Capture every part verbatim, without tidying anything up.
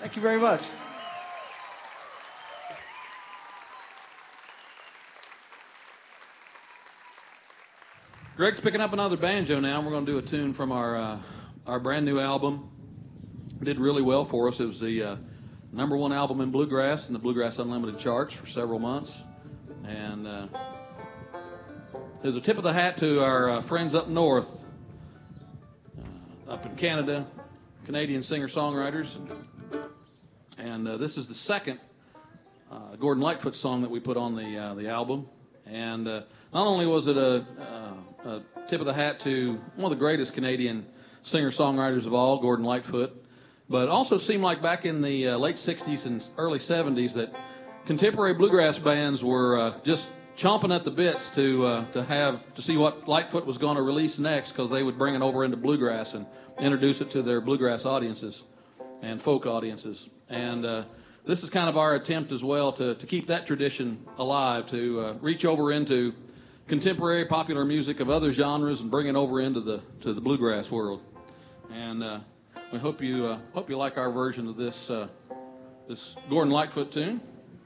Thank you very much. Greg's picking up another banjo now. We're going to do a tune from our uh, our brand new album. It did really well for us. It was the uh, number one album in Bluegrass in the Bluegrass Unlimited charts for several months. And uh, there's a tip of the hat to our uh, friends up north, uh, up in Canada, Canadian singer-songwriters. And uh, this is the second uh, Gordon Lightfoot song that we put on the uh, the album. And uh, not only was it a, uh, a tip of the hat to one of the greatest Canadian singer-songwriters of all, Gordon Lightfoot, but it also seemed like back in the uh, late sixties and early seventies that contemporary bluegrass bands were uh, just chomping at the bits to uh, to have to see what Lightfoot was going to release next, because they would bring it over into bluegrass and introduce it to their bluegrass audiences and folk audiences. And uh, this is kind of our attempt as well to, to keep that tradition alive, to uh, reach over into contemporary popular music of other genres and bring it over into the to the bluegrass world. And uh, we hope you uh, hope you like our version of this uh, this Gordon Lightfoot tune.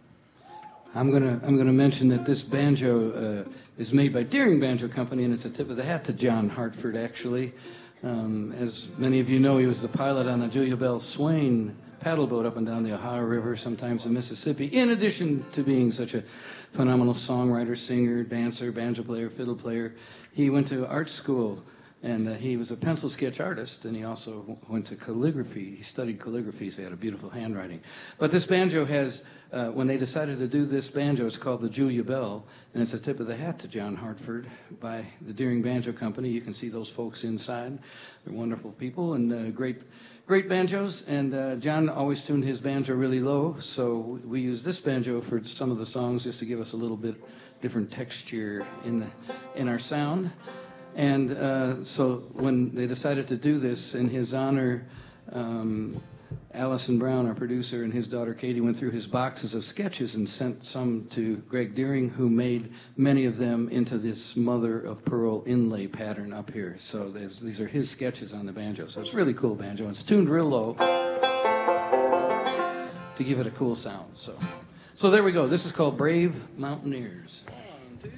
I'm gonna I'm gonna mention that this banjo uh, is made by Deering Banjo Company, and it's a tip of the hat to John Hartford. Actually, um, as many of you know, he was the pilot on the Julia Bell Swain paddle boat up and down the Ohio River, sometimes the Mississippi. In addition to being such a phenomenal songwriter, singer, dancer, banjo player, fiddle player, he went to art school. And uh, he was a pencil sketch artist, and he also w- went to calligraphy. He studied calligraphy, so he had a beautiful handwriting. But this banjo has, uh, when they decided to do this banjo, it's called the Julia Bell, and it's a tip of the hat to John Hartford by the Deering Banjo Company. You can see those folks inside. They're wonderful people and uh, great great banjos. And uh, John always tuned his banjo really low, so we use this banjo for some of the songs just to give us a little bit different texture in the in our sound. And uh, so when they decided to do this in his honor, um, Allison Brown, our producer, and his daughter Katie went through his boxes of sketches and sent some to Greg Deering, who made many of them into this mother of pearl inlay pattern up here. So these are his sketches on the banjo. So it's a really cool banjo. It's tuned real low to give it a cool sound. So, so there we go. This is called Brave Mountaineers.